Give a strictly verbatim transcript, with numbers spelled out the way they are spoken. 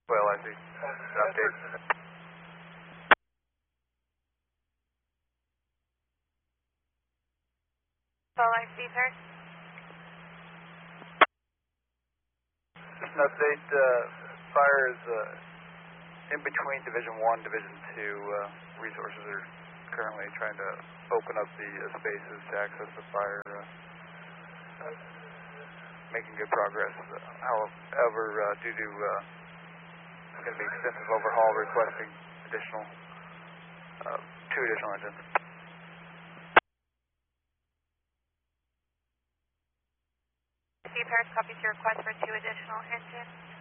Well, I see. Update. Well, I see, sir. Just an update. Uh, fire is uh, in between Division One, Division Two. Uh, resources are currently trying to open up the uh, spaces to access the fire. Uh, uh, making good progress. Uh, however, uh, due to uh, it's going to be extensive overhaul, requesting additional uh, two additional engines. Steve Harris copies your request for two additional engines.